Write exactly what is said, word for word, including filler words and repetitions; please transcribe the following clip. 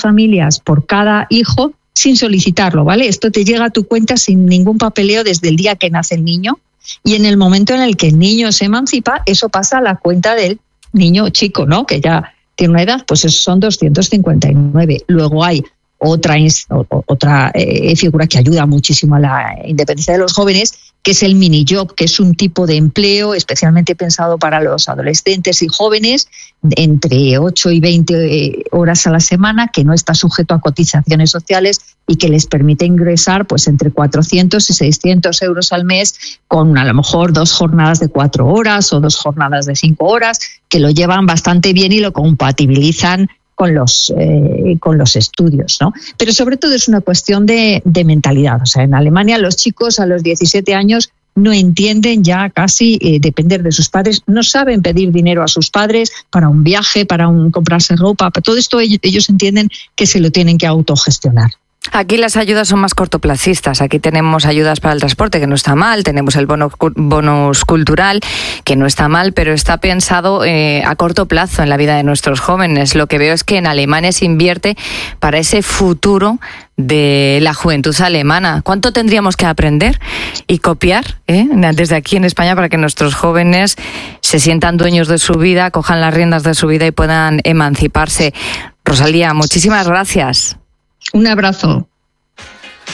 familias por cada hijo sin solicitarlo, ¿vale? Esto te llega a tu cuenta sin ningún papeleo desde el día que nace el niño, y en el momento en el que el niño se emancipa, eso pasa a la cuenta del niño chico, ¿no? Que ya tiene una edad, pues esos son doscientos cincuenta y nueve. Luego hay otra, otra eh, figura que ayuda muchísimo a la independencia de los jóvenes, que es el minijob, que es un tipo de empleo especialmente pensado para los adolescentes y jóvenes, entre ocho y veinte horas a la semana, que no está sujeto a cotizaciones sociales y que les permite ingresar pues entre cuatrocientos y seiscientos euros al mes, con a lo mejor dos jornadas de cuatro horas o dos jornadas de cinco horas, que lo llevan bastante bien y lo compatibilizan con los eh, con los estudios, ¿no? Pero sobre todo es una cuestión de, de mentalidad. O sea, en Alemania los chicos a los diecisiete años no entienden ya casi eh, depender de sus padres, no saben pedir dinero a sus padres para un viaje, para un comprarse ropa, para todo esto ellos, ellos entienden que se lo tienen que autogestionar. Aquí las ayudas son más cortoplacistas. Aquí tenemos ayudas para el transporte, que no está mal, tenemos el bono bonus cultural, que no está mal, pero está pensado eh, a corto plazo en la vida de nuestros jóvenes. Lo que veo es que en Alemania se invierte para ese futuro de la juventud alemana. ¿Cuánto tendríamos que aprender y copiar eh, desde aquí en España para que nuestros jóvenes se sientan dueños de su vida, cojan las riendas de su vida y puedan emanciparse? Rosalía, muchísimas gracias. Un abrazo.